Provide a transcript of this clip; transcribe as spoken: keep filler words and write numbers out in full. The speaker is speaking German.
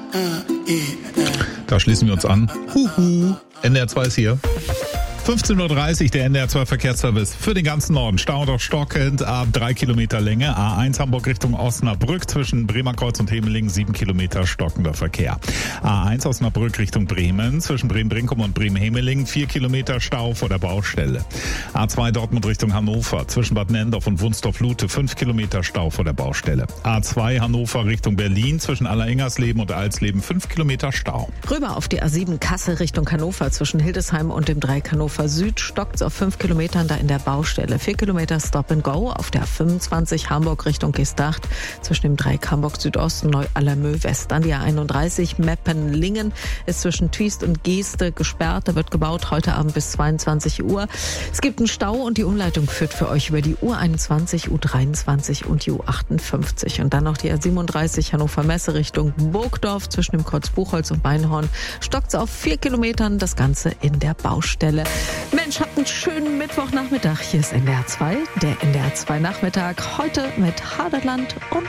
Da schließen wir uns an. Huhu. N D R zwei ist hier. fünfzehn Uhr dreißig, der N D R zwei Verkehrsservice für den ganzen Norden. Stau doch stockend ab drei Kilometer Länge. A eins Hamburg Richtung Osnabrück zwischen Bremerkreuz und Hemeling sieben Kilometer stockender Verkehr. A eins Osnabrück Richtung Bremen zwischen Bremen-Brinkum und Bremen-Hemeling vier Kilometer Stau vor der Baustelle. A zwei Dortmund Richtung Hannover zwischen Bad Nendorf und Wunstorf-Lute fünf Kilometer Stau vor der Baustelle. A zwei Hannover Richtung Berlin zwischen Alleringers-Leben und Alsleben fünf Kilometer Stau. Rüber auf die A sieben Kassel Richtung Hannover zwischen Hildesheim und dem Dreieck Hannover Süd stockt auf fünf Kilometern da in der Baustelle. vier Kilometer Stop and Go auf der A fünfundzwanzig Hamburg Richtung Gestacht zwischen dem Dreieck Hamburg Südosten Neu-Allermö West. An die A einunddreißig Meppen-Lingen ist zwischen Twiest und Geeste gesperrt. Da wird gebaut heute Abend bis zweiundzwanzig Uhr. Es gibt einen Stau und die Umleitung führt für euch über die U einundzwanzig, U dreiundzwanzig und die U achtundfünfzig. Und dann noch die A siebenunddreißig Hannover Messe Richtung Burgdorf zwischen dem Kreuz Buchholz und Beinhorn. Stockt auf vier Kilometern, das Ganze in der Baustelle. Mensch, habt einen schönen Mittwochnachmittag. Hier ist N D R zwei, der N D R zwei Nachmittag. Heute mit Haderland und